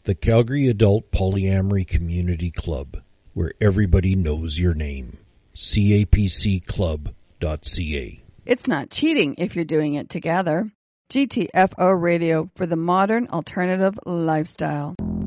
The Calgary Adult Polyamory Community Club, where everybody knows your name. capcclub.ca. It's not cheating if you're doing it together. GTFO Radio for the modern alternative lifestyle.